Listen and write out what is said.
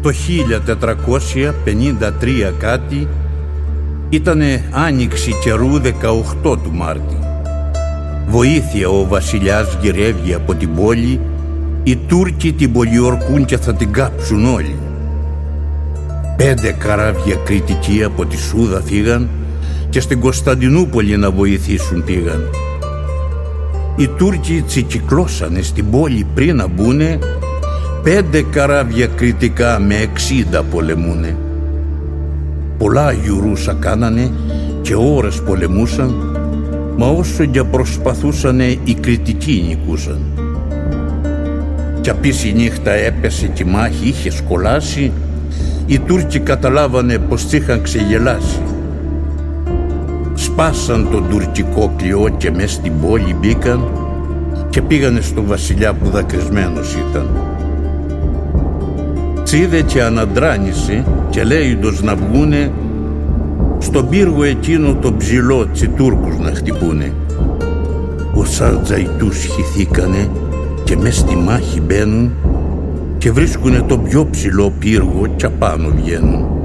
Το 1453 κάτι ήτανε άνοιξη καιρού 18 του Μάρτη. Βοήθεια ο βασιλιάς γυρεύει από την πόλη, οι Τούρκοι την πολιορκούν και θα την κάψουν όλοι. 5 καράβια κριτικοί από τη Σούδα φύγαν και στην Κωνσταντινούπολη να βοηθήσουν πήγαν. Οι Τούρκοι τσικυκλώσανε στην πόλη πριν να μπουνε, 5 καράβια κριτικά με 60 πολεμούνε. Πολλά γιουρούσα κάνανε και ώρες πολεμούσαν, μα όσο για προσπαθούσανε οι κριτικοί νικούσαν. Κι απείς η νύχτα έπεσε και η μάχη είχε σκολάσει, οι Τούρκοι καταλάβανε πως τ' είχαν ξεγελάσει. Σπάσαν τον τουρκικό κλειό και μες στην πόλη μπήκαν και πήγανε στο βασιλιά που δακρυσμένος ήταν. Τσίδε και αναντράνησε και λέιντος να βγούνε στον πύργο εκείνο το ψηλό τσι Τούρκους να χτυπούνε. Όσα τζαϊτούς χυθήκανε και μες στη μάχη μπαίνουν και βρίσκουνε το πιο ψηλό πύργο και απάνω βγαίνουν.